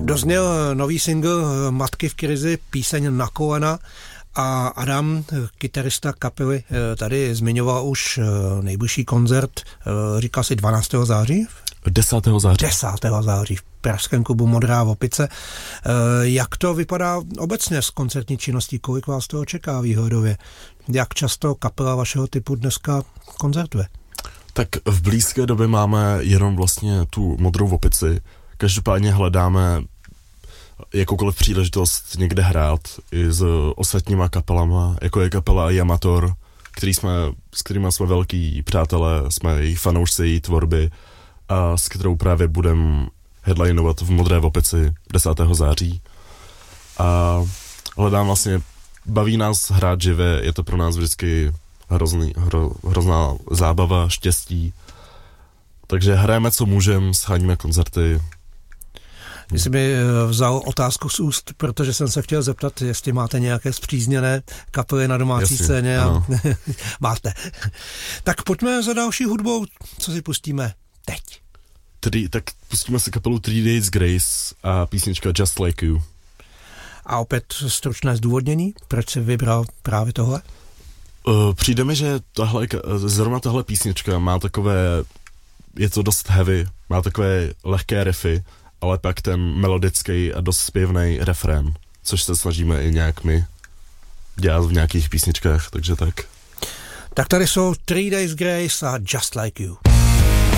Dozněl nový single Matky v krizi, píseň na kolena a Adam, kytarista kapely, tady zmiňoval už nejbližší koncert, říkal si 12. září? 10. září. 10. září v pražském klubu Modrá opice. Jak to vypadá obecně s koncertní činností? Kolik vás toho čeká výhodově? Jak často kapela vašeho typu dneska koncertuje? Tak v blízké době máme jenom vlastně tu Modrou opici. Každopádně hledáme jakoukoliv příležitost někde hrát i s ostatníma kapelama, jako je kapela Yamator, s kterými jsme velký přátelé, jsme jejich fanoušci, její tvorby a s kterou právě budeme headlinovat v Modré opici 10. září. A hledám vlastně, baví nás hrát živě, je to pro nás vždycky hrozná zábava, štěstí. Takže hrajeme, co můžeme, scháníme koncerty. Ty jsi mi vzal otázku z úst, protože jsem se chtěl zeptat, jestli máte nějaké spřízněné kapely na domácí scéně. A máte. Tak pojďme za další hudbou. Co si pustíme teď? Tak pustíme si kapelu 3 Days Grace a písnička Just Like You. A opět stručné zdůvodnění, proč jsi vybral právě tohle? Přijde mi, že zrovna tahle písnička má takové, je to dost heavy, má takové lehké riffy, ale pak ten melodický a dost zpěvný refrén, což se snažíme i nějak my dělat v nějakých písničkách, takže tak. Tak tady jsou 3 Days Grace a Just Like You.